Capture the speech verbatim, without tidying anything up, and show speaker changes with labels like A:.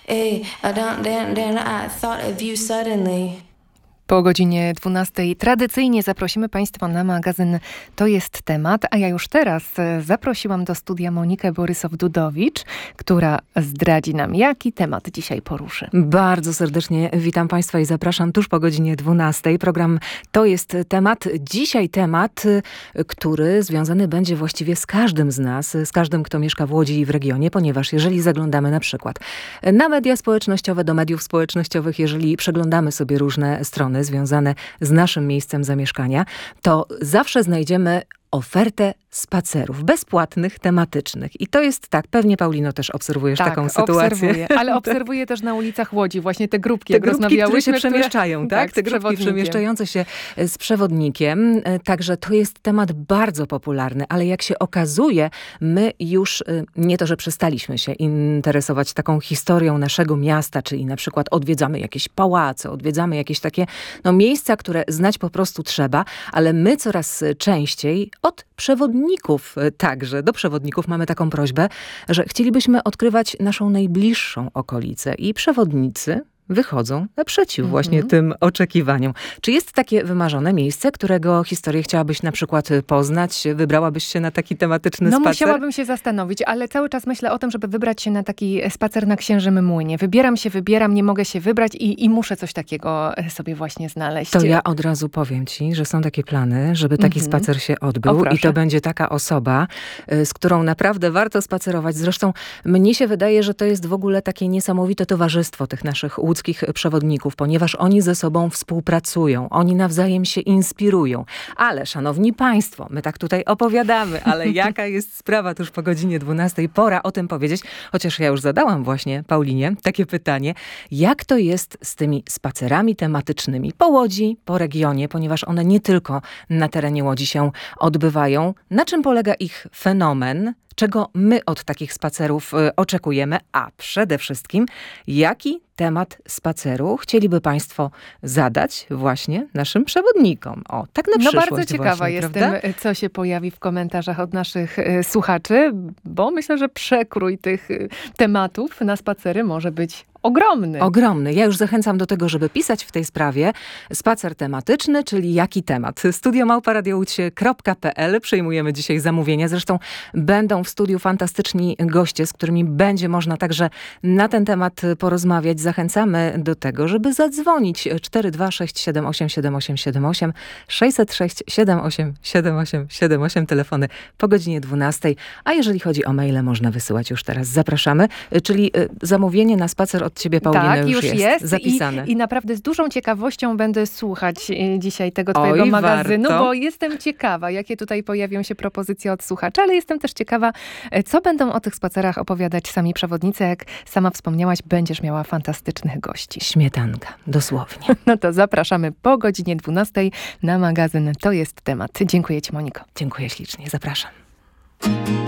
A: Hey, I don't, then, then I thought of you suddenly.
B: Po godzinie dwunastej tradycyjnie zaprosimy Państwa na magazyn To jest temat, a ja już teraz zaprosiłam do studia Monikę Borysow-Dudowicz, która zdradzi nam, jaki temat dzisiaj poruszy.
C: Bardzo serdecznie witam Państwa i zapraszam tuż po godzinie dwunastej. Program To jest temat. Dzisiaj temat, który związany będzie właściwie z każdym z nas, z każdym, kto mieszka w Łodzi i w regionie, ponieważ jeżeli zaglądamy na przykład na media społecznościowe, do mediów społecznościowych, jeżeli przeglądamy sobie różne strony związane z naszym miejscem zamieszkania, to zawsze znajdziemy ofertę spacerów bezpłatnych, tematycznych. I to jest tak, pewnie Paulino też obserwujesz
B: tak,
C: taką sytuację.
B: Obserwuję, ale obserwuję też na ulicach Łodzi właśnie te grupki,
C: te
B: jak
C: grupki, które się przemieszczają,
B: które,
C: tak?
B: tak?
C: Te grupki przemieszczające się z przewodnikiem. Także to jest temat bardzo popularny, ale jak się okazuje, my już nie to, że przestaliśmy się interesować taką historią naszego miasta, czyli na przykład odwiedzamy jakieś pałace, odwiedzamy jakieś takie no, miejsca, które znać po prostu trzeba, ale my coraz częściej od przewodników także, do przewodników mamy taką prośbę, że chcielibyśmy odkrywać naszą najbliższą okolicę i przewodnicy wychodzą naprzeciw mm-hmm. właśnie tym oczekiwaniom. Czy jest takie wymarzone miejsce, którego historię chciałabyś na przykład poznać? Wybrałabyś się na taki tematyczny
B: no,
C: spacer? No
B: musiałabym się zastanowić, ale cały czas myślę o tym, żeby wybrać się na taki spacer na Księżym Młynie. Wybieram się, wybieram, nie mogę się wybrać i, i muszę coś takiego sobie właśnie znaleźć.
C: To ja od razu powiem ci, że są takie plany, żeby taki mm-hmm. spacer się odbył i to będzie taka osoba, z którą naprawdę warto spacerować. Zresztą mnie się wydaje, że to jest w ogóle takie niesamowite towarzystwo tych naszych łódzkich przewodników, ponieważ oni ze sobą współpracują, oni nawzajem się inspirują. Ale, szanowni państwo, my tak tutaj opowiadamy, ale jaka jest sprawa tuż po godzinie dwunastej? Pora o tym powiedzieć, chociaż ja już zadałam właśnie Paulinie takie pytanie, jak to jest z tymi spacerami tematycznymi po Łodzi, po regionie, ponieważ one nie tylko na terenie Łodzi się odbywają. Na czym polega ich fenomen? Czego my od takich spacerów y, oczekujemy, a przede wszystkim jaki temat spaceru chcieliby Państwo zadać właśnie naszym przewodnikom? O, tak na
B: no
C: przyszłość
B: bardzo ciekawa
C: właśnie,
B: jestem,
C: prawda?
B: Co się pojawi w komentarzach od naszych y, słuchaczy, bo myślę, że przekrój tych y, tematów na spacery może być ogromny.
C: Ogromny. Ja już zachęcam do tego, żeby pisać w tej sprawie spacer tematyczny, czyli jaki temat. studio małpa radio łódź kropka pe el. Przyjmujemy dzisiaj zamówienia. Zresztą będą w studiu fantastyczni goście, z którymi będzie można także na ten temat porozmawiać. Zachęcamy do tego, żeby zadzwonić cztery dwa sześć siedem osiem siedem osiem siedem osiem sześć zero sześć siedem osiem siedem osiem siedem osiem. Telefony po godzinie dwunastej. A jeżeli chodzi o maile, można wysyłać już teraz. Zapraszamy. Czyli zamówienie na spacer od ciebie, Paulino,
B: tak,
C: już,
B: już
C: jest,
B: jest
C: zapisane.
B: I, I naprawdę z dużą ciekawością będę słuchać dzisiaj tego twojego
C: Oj,
B: magazynu,
C: warto.
B: Bo jestem ciekawa, jakie tutaj pojawią się propozycje od słuchaczy, ale jestem też ciekawa, co będą o tych spacerach opowiadać sami przewodnicy. Jak sama wspomniałaś, będziesz miała fantastycznych gości.
C: Śmietanka, dosłownie.
B: No to zapraszamy po godzinie dwunastej na magazyn To jest temat. Dziękuję ci, Moniko.
C: Dziękuję ślicznie, zapraszam.